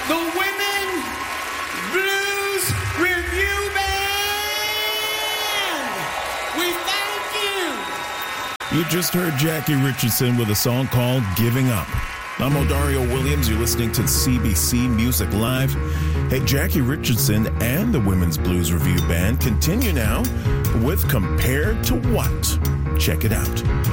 the Women Blues Review Band. We thank you. You just heard Jackie Richardson with a song called Giving Up. I'm Odario Williams. You're listening to CBC Music Live. Hey, Jackie Richardson and the Women's Blues Review Band continue now with Compared to What? Check it out.